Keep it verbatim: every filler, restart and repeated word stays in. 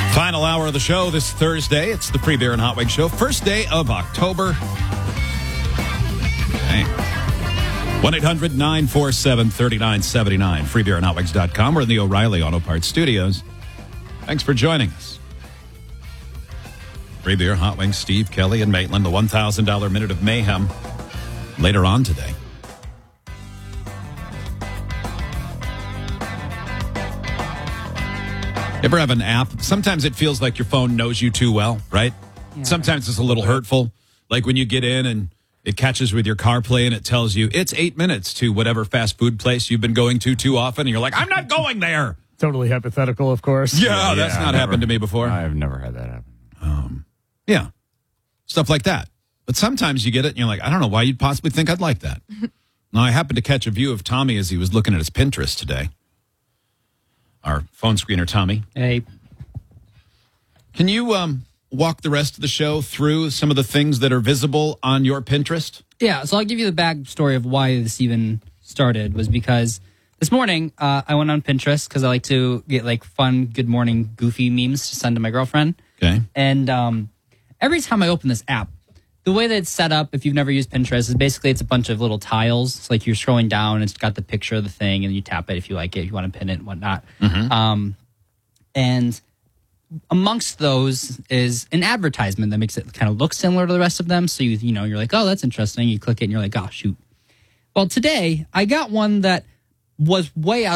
Final hour of the show this Thursday. It's the Free Beer and Hot Wings Show. First day of October. Okay. one eight hundred nine four seven three nine seven nine. free beer and hot wings dot com. We're in the O'Reilly Auto Parts Studios. Thanks for joining us. Free Beer, Hot Wings, Steve, Kelly, and Maitland. The one thousand dollars Minute of Mayhem later on today. Ever have an app? Sometimes it feels like your phone knows you too well, right? Yeah. Sometimes it's a little hurtful. Like when you get in and it catches with your CarPlay and it tells you it's eight minutes to whatever fast food place you've been going to too often. And you're like, I'm not going there. Totally hypothetical, of course. Yeah, yeah that's yeah, not never, happened to me before. I've never had that happen. Um, yeah, stuff like that. But sometimes you get it and you're like, I don't know why you'd possibly think I'd like that. Now, I happened to catch a view of Tommy as he was looking at his Pinterest today. Our phone screener, Tommy. Hey. Can you um, walk the rest of the show through some of the things that are visible on your Pinterest? Yeah, so I'll give you the backstory of why this even started was because this morning uh, I went on Pinterest because I like to get like fun, good morning, goofy memes to send to my girlfriend. Okay. And um, every time I open this app, the way that it's set up, if you've never used Pinterest, is basically it's a bunch of little tiles. It's like you're scrolling down, it's got the picture of the thing, and you tap it if you like it, if you want to pin it and whatnot. Mm-hmm. Um, and amongst those is an advertisement that makes it kind of look similar to the rest of them. So you you know you're like, oh, that's interesting. You click it, and you're like, oh, shoot. Well, today I got one that was way out